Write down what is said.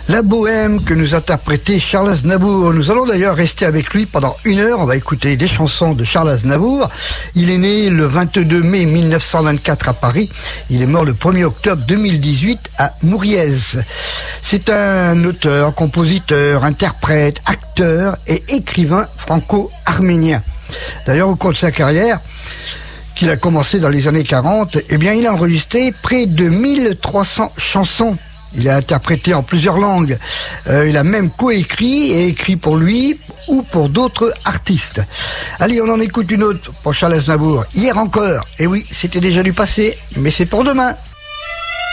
La bohème que nous interprétait Charles Aznavour. Nous allons d'ailleurs rester avec lui pendant 1 heure. On va écouter des chansons de Charles Aznavour. Il est né le 22 mai 1924 à Paris. Il est mort le 1er octobre 2018 à Mouriez. C'est un auteur, compositeur, interprète, acteur et écrivain franco-arménien. D'ailleurs, au cours de sa carrière, qu'il a commencé dans les années 40, eh bien, il a enregistré près de 1300 chansons. Il a interprété en plusieurs langues. Il a même coécrit et écrit pour lui ou pour d'autres artistes. Allez, on en écoute une autre pour Charles Aznavour. Hier encore. Et oui, c'était déjà du passé, mais c'est pour demain.